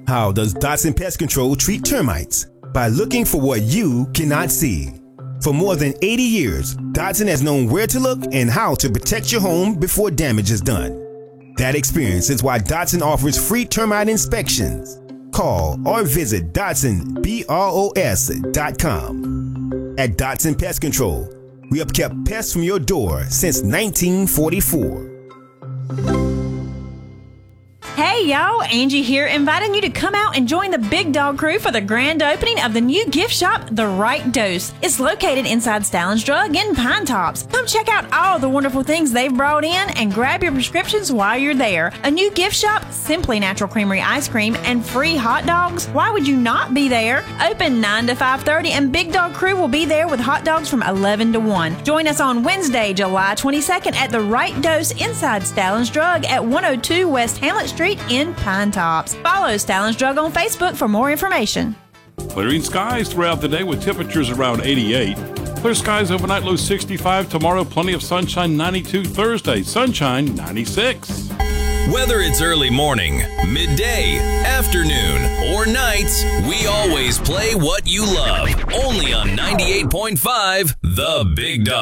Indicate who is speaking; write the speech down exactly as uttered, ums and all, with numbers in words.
Speaker 1: How does Dotson Pest Control treat termites? By looking for what you cannot see. For more than eighty years, Dotson has known where to look and how to protect your home before damage is done. That experience is why Dotson offers free termite inspections. Call or visit Dotson Bros dot com. At Dotson Pest Control, we have kept pests from your door since nineteen forty-four.
Speaker 2: Hey y'all, Angie here, inviting you to come out and join the Big Dog Crew for the grand opening of the new gift shop, The Right Dose. It's located inside Stallin's Drug in Pine Tops. Come check out all the wonderful things they've brought in and grab your prescriptions while you're there. A new gift shop, Simply Natural Creamery ice cream, and free hot dogs. Why would you not be there? Open nine to five thirty, and Big Dog Crew will be there with hot dogs from eleven to one. Join us on Wednesday, July twenty-second at The Right Dose inside Stallin's Drug at one oh two West Hamlet Street in Pine Tops. Follow Stallin's Drug on Facebook for more information.
Speaker 3: Clearing skies throughout the day with temperatures around eighty-eight. Clear skies overnight, low sixty-five. Tomorrow, plenty of sunshine, ninety-two. Thursday, sunshine, ninety-six.
Speaker 4: Whether it's early morning, midday, afternoon, or nights, we always play what you love. Only on ninety-eight point five, The Big Dog.